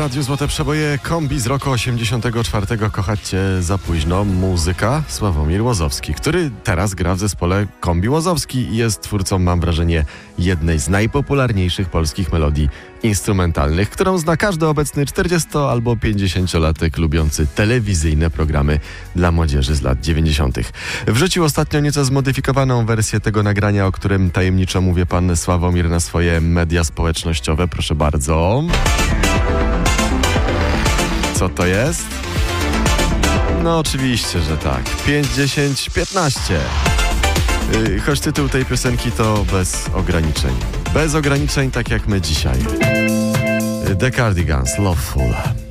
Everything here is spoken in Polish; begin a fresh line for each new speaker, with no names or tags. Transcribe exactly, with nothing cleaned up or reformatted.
Radiu Złote Przeboje, kombi z roku osiemdziesiątego czwartego. Kochać cię za późno. Muzyka Sławomir Łozowski, który teraz gra w zespole Kombi Łozowski i jest twórcą, mam wrażenie, jednej z najpopularniejszych polskich melodii instrumentalnych, którą zna każdy obecny czterdziesto- albo pięćdziesięciolatek lubiący telewizyjne programy dla młodzieży z lat dziewięćdziesiątych. Wrzucił ostatnio nieco zmodyfikowaną wersję tego nagrania, o którym tajemniczo mówi pan Sławomir na swoje media społecznościowe. Proszę bardzo. Co to jest? No oczywiście, że tak. pięć, dziesięć, piętnaście. Yy, choć tytuł tej piosenki to bez ograniczeń. Bez ograniczeń, tak jak my dzisiaj. The Cardigans, Loveful.